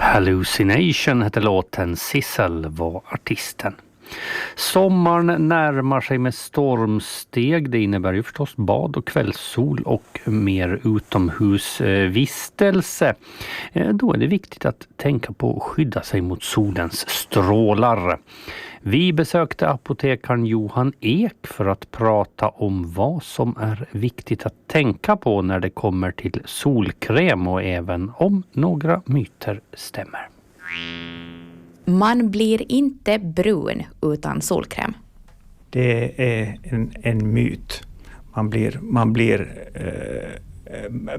Hallucination hette låten, Sissel var artisten. Sommaren närmar sig med stormsteg. Det innebär ju förstås bad och kvällssol och mer utomhusvistelse. Då är det viktigt att tänka på att skydda sig mot solens strålar. Vi besökte apotekaren Johan Ek för att prata om vad som är viktigt att tänka på när det kommer till solkräm och även om några myter stämmer. Man blir inte brun utan solkräm. Det är en myt.